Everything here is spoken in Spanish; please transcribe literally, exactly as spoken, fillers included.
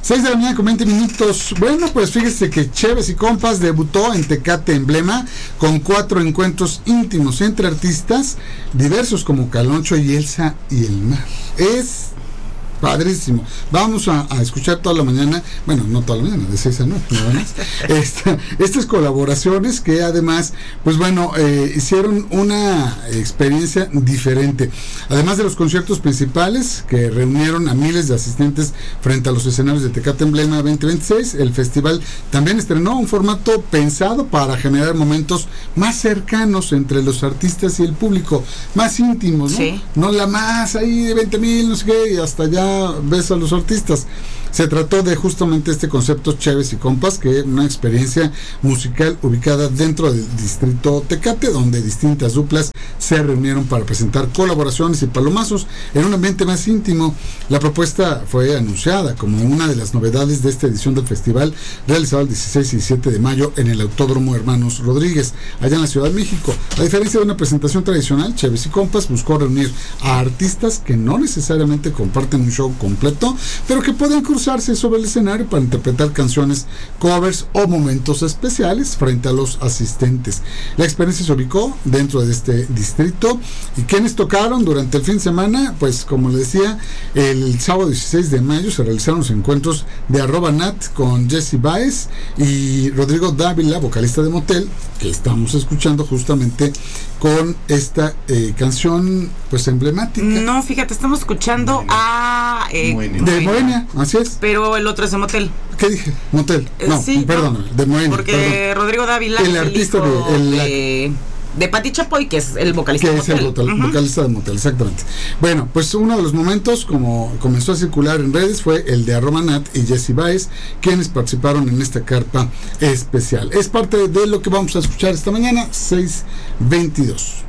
seis de la mañana con veinte minutos. Bueno, pues fíjese que Chévez y Compas debutó en Tecate Emblema con cuatro encuentros íntimos entre artistas diversos como Caloncho y Elsa y el Mar. Es padrísimo. Vamos a, a escuchar toda la mañana, bueno, no toda la mañana, de seis a nueve, nada más, esta, estas colaboraciones que además, pues bueno, eh, hicieron una experiencia diferente. Además de los conciertos principales que reunieron a miles de asistentes frente a los escenarios de Tecate Emblema veinte veintiséis, el festival también estrenó un formato pensado para generar momentos más cercanos entre los artistas y el público, más íntimos, ¿no? Sí. No la más ahí de veinte mil, no sé qué, y hasta allá ves a los artistas. Se trató de justamente este concepto Chévez y Compas, que es una experiencia musical ubicada dentro del distrito Tecate, donde distintas duplas se reunieron para presentar colaboraciones y palomazos en un ambiente más íntimo. La propuesta fue anunciada como una de las novedades de esta edición del festival, realizado el dieciséis y diecisiete de mayo en el Autódromo Hermanos Rodríguez, allá en la Ciudad de México. A diferencia de una presentación tradicional, Chévez y Compas buscó reunir a artistas que no necesariamente comparten un show completo, pero que pueden cruzarse sobre el escenario para interpretar canciones, covers o momentos especiales frente a los asistentes. La experiencia se ubicó dentro de este distrito. ¿Y quiénes tocaron durante el fin de semana? Pues como les decía, el sábado dieciséis de mayo se realizaron los encuentros de Arroba Nat con Jesse Baez y Rodrigo Dávila, vocalista de Motel, que estamos escuchando justamente con esta eh, canción pues emblemática. No, fíjate, estamos escuchando Moenia. a eh, Moenia. de Moenia, así es. Pero el otro es de Motel. ¿Qué dije? Motel. No, sí, perdón, no, de Moenia. Porque perdón. Rodrigo Dávila el artista de, el, de, de Pati Chapoy, que es el vocalista que de es Motel. el vocal, uh-huh. vocalista de Motel, exactamente. Bueno, pues uno de los momentos, como comenzó a circular en redes, fue el de Arroba Nat y Jesse Baez, quienes participaron en esta carpa especial. Es parte de lo que vamos a escuchar esta mañana, seis veintidós.